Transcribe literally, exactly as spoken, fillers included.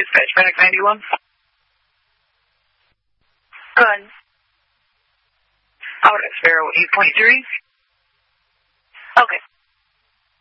Dispatch, Panic ninety-one. Good. Out at Sparrow eight point three. Okay.